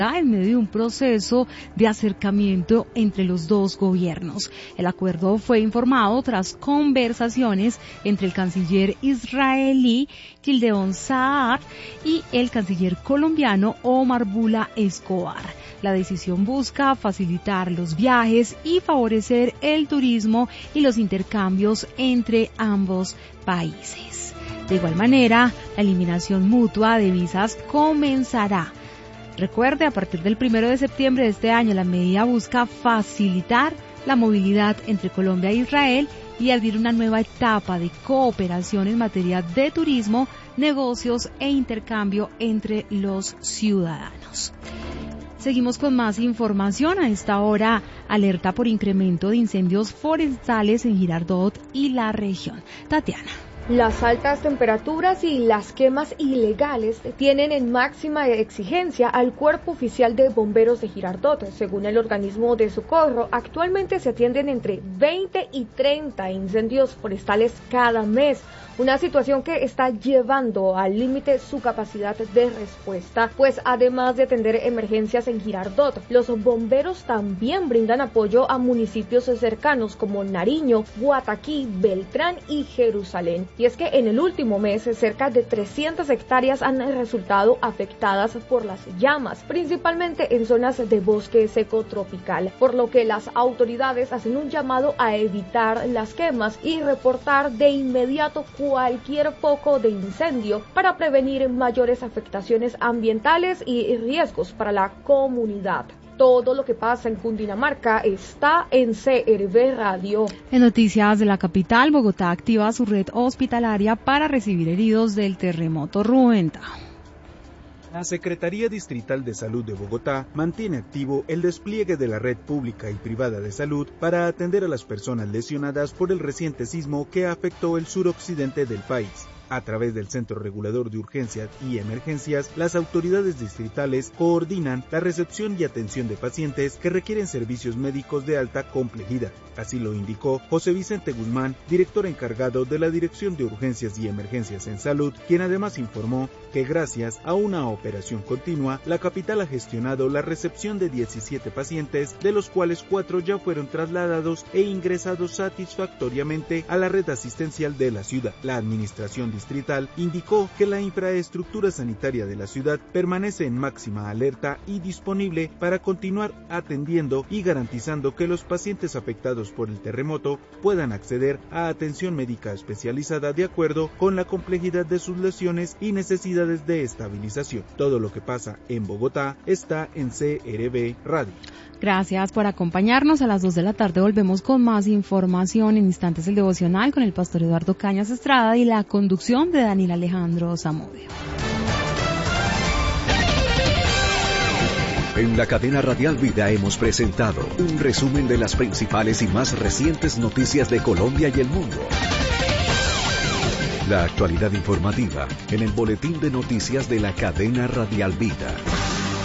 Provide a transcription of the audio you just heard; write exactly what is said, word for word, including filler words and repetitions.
en medio de un proceso de acercamiento entre los dos gobiernos. El acuerdo fue informado tras conversaciones entre el canciller israelí Gideon Saar y el canciller colombiano Omar Bula Escobar. La decisión busca facilitar los viajes y favorecer el turismo y los intercambios entre ambos países. De igual manera, la eliminación mutua de visas comenzará. Recuerde, a partir del primero de septiembre de este año, la medida busca facilitar la movilidad entre Colombia e Israel y abrir una nueva etapa de cooperación en materia de turismo, negocios e intercambio entre los ciudadanos. Seguimos con más información. A esta hora, alerta por incremento de incendios forestales en Girardot y la región. Tatiana. Las altas temperaturas y las quemas ilegales tienen en máxima exigencia al Cuerpo Oficial de Bomberos de Girardot. Según el organismo de socorro, actualmente se atienden entre veinte y treinta incendios forestales cada mes, una situación que está llevando al límite su capacidad de respuesta, pues además de atender emergencias en Girardot, los bomberos también brindan apoyo a municipios cercanos como Nariño, Guataquí, Beltrán y Jerusalén. Y es que en el último mes cerca de trescientas hectáreas han resultado afectadas por las llamas, principalmente en zonas de bosque seco tropical, por lo que las autoridades hacen un llamado a evitar las quemas y reportar de inmediato cualquier foco de incendio para prevenir mayores afectaciones ambientales y riesgos para la comunidad. Todo lo que pasa en Cundinamarca está en C R V Radio. En noticias de la capital, Bogotá activa su red hospitalaria para recibir heridos del terremoto Ruenta. La Secretaría Distrital de Salud de Bogotá mantiene activo el despliegue de la red pública y privada de salud para atender a las personas lesionadas por el reciente sismo que afectó el suroccidente del país. A través del Centro Regulador de Urgencias y Emergencias, las autoridades distritales coordinan la recepción y atención de pacientes que requieren servicios médicos de alta complejidad. Así lo indicó José Vicente Guzmán, director encargado de la Dirección de Urgencias y Emergencias en Salud, quien además informó que gracias a una operación continua, la capital ha gestionado la recepción de diecisiete pacientes, de los cuales cuatro ya fueron trasladados e ingresados satisfactoriamente a la red asistencial de la ciudad. La administración distrital indicó que la infraestructura sanitaria de la ciudad permanece en máxima alerta y disponible para continuar atendiendo y garantizando que los pacientes afectados por el terremoto puedan acceder a atención médica especializada de acuerdo con la complejidad de sus lesiones y necesidades de estabilización. Todo lo que pasa en Bogotá está en C R V Radio. Gracias por acompañarnos. A las dos de la tarde volvemos con más información. En instantes el devocional con el pastor Eduardo Cañas Estrada y la conducción de Daniel Alejandro Zamudio. En la cadena Radial Vida hemos presentado un resumen de las principales y más recientes noticias de Colombia y el mundo. La actualidad informativa en el boletín de noticias de la cadena Radial Vida.